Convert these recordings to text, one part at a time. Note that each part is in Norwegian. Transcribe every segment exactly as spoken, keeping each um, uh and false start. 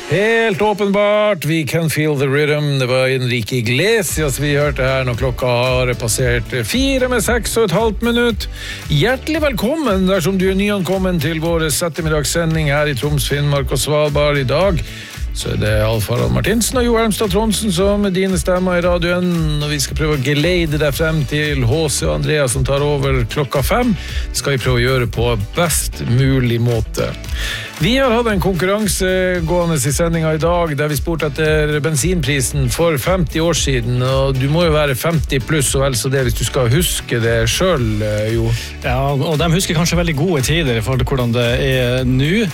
Helt åpenbart, we can feel the rhythm. Det var Enrique Iglesias vi hørte her når klokka har passert fire med seks og et halvt minutt. Hjertelig velkommen dersom du er nyankommen til vår ettermiddagssending her i Troms, Finnmark og Svalbard i dag. Så er det Alf Harald Martinsen og Jo Hermstad Trondsen som med dine stemmer i radioen, og vi skal prøve å geleide deg frem til H C og Andrea som tar over klokka fem. Det skal vi prøve å gjøre på best mulig måte. Vi har hatt en konkurranse gående i sendinga i dag der vi spurte etter bensinprisen for femti år siden, og du må jo være femti pluss og vel så det hvis du skal huske det selv, Jo. Ja, og de husker kanskje veldig gode tider for hvordan det er nå.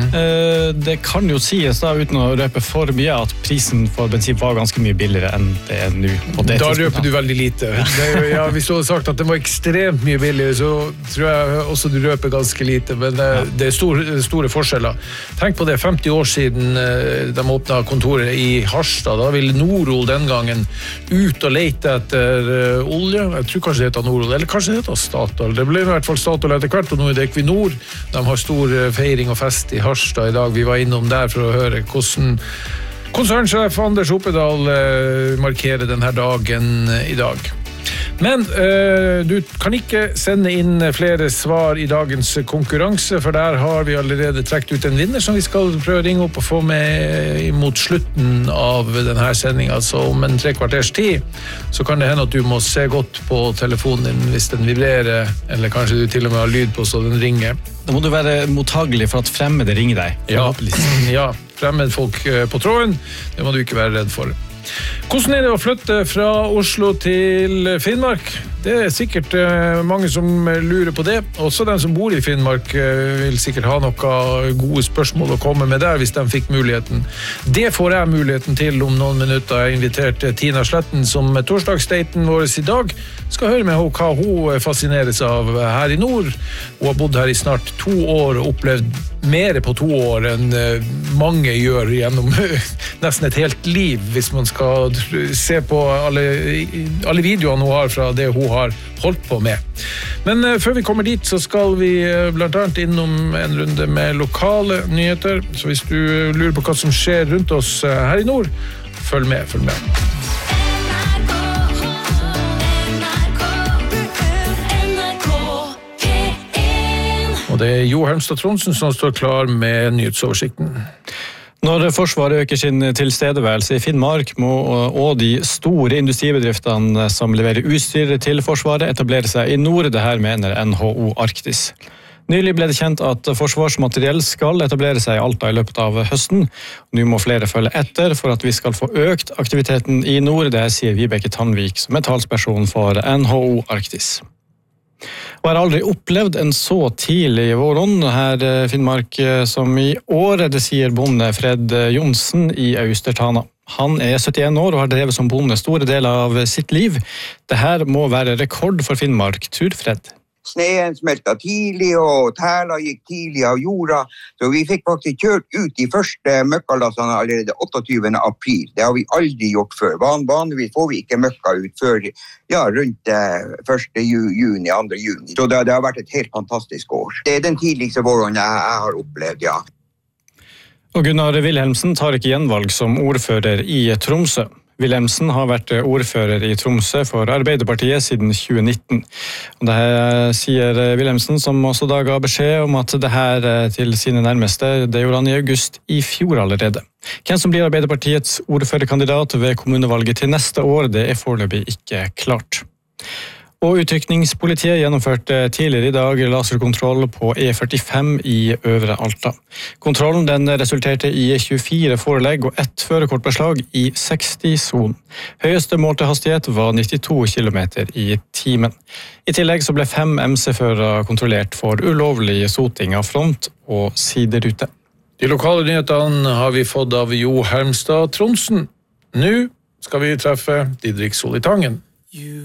Mm. Det kan jo sies da, uten å røpe for mye, at prisen for bensin var ganske mye billigere enn det er nå. Da røper du veldig lite. Det, ja, hvis du hadde sagt at det var ekstremt mye billigere, så tror jeg også du røper ganske lite, men det, det er store, store forskjeller. Tenk på det, femti år siden de åpnet kontoret i Harstad, da ville Norol den gangen ut og lete etter olje. Jeg tror kanskje det heter Norol, eller kanskje det heter Statoil. Det ble i hvert fall Statoil etter hvert, og nå er det Equinor. De har stor feiring og fest i Harstad i dag. Vi var innom der for å høre hvordan konsernsjef Anders Oppedal markerer denne dagen i dag. Men uh, du kan ikke sende inn flere svar i dagens konkurranse, for der har vi allerede trekt ut en vinner som vi skal prøve å ringe opp og få med mot slutten av denne sendingen. Altså om en tre kvarters tid, så kan det hende at du må se godt på telefonen din hvis den vibrerer, eller kanskje du til og med har lyd på så den ringer. Da må du være mottagelig for at fremmede ringer deg. Ja, ja, fremmede folk på tråden, det må du ikke være redd for. Hvordan er det å flytte fra Oslo til Finnmark? Det er sikkert mange som lurer på det. Også de som bor i Finnmark vil sikkert ha noen gode spørsmål å komme med der hvis de fikk muligheten. Det får jeg muligheten til om noen minutter. Jeg har invitert Tina Sletten som torsdagsdaten vår i dag. Skal høre med hva hun fascineres av her i nord. Hun har bodd her i snart to år og opplevd mer på to år enn mange gjør gjennom nesten et helt liv, hvis man skal se på alle, alle videoene hun har fra det hun har holdt på med. Men uh, før vi kommer dit, så skal vi uh, blant annet innom en runde med lokale nyheter. Så hvis du lurer på hva som skjer rundt oss uh, her i nord, følg med, følg med. Og det er Jo Hermstad Trondsen som står klar med nyhetsoversikten. Når Forsvaret øker sin tilstedeværelse i Finnmark, må også de store industribedriftene som leverer utstyr til Forsvaret etablere seg i nord, det her mener N H O Arktis. Nylig ble det kjent at forsvarsmateriell skal etablere seg i Alta i løpet av høsten. Nå må flere følge etter for at vi skal få økt aktiviteten i nord, det sier Vibeke Tandvik som er talsperson for N H O Arktis. Og har aldri opplevd en så tidlig våron her i Finnmark som i år, det sier bonde Fred Jonsen i Austertana. Han er syttien år og har drevet som bonde store deler av sitt liv. Dette må være rekord for Finnmark, tror Fred. Sneen smelta tidlig, og tæla gikk tidlig av jorda, så vi fikk faktisk kjørt ut de første møkkalassene allerede otteogtyvende april. Det har vi aldri gjort før. Van, vanligvis får vi ikke møkka ut før ja, rundt første juni, andre juni. Så det, det har vært et helt fantastisk år. Det er den tidligste våren jeg, jeg har opplevd, ja. Og Gunnar Wilhelmsen tar ikke gjenvalg som ordfører i Tromsø. Wilhelmsen har vært ordfører i Tromsø for Arbeiderpartiet siden tjue nitten. Og det her sier Wilhelmsen, som også da ga beskjed om at det her til sine nærmeste, det gjorde han i august i fjor allerede. Hvem som blir Arbeiderpartiets ordførerkandidat ved kommunevalget til neste år, det er foreløpig ikke klart. Og utrykningspolitiet gjennomførte tidligere i dag laserkontroll på E førtifem i Øvre Alta. Kontrollen den resulterte i tjuefire forelegg og ett førerkortbeslag i seksti-sonen. Høyeste målte hastighet var nittito kilometer i timen. I tillegg så ble fem M C-førere kontrollert for ulovlig soting av front og siderute. De lokale nyhetene har vi fått av Jo Hermstad Trondsen. Nå skal vi treffe Didrik Solitangen.